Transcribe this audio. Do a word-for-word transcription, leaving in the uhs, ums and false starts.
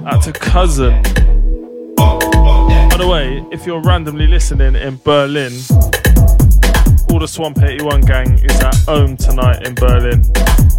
Out to Cousin. By the way, if you're randomly listening in Berlin, all the Swamp eighty-one gang is at Ohm tonight in Berlin.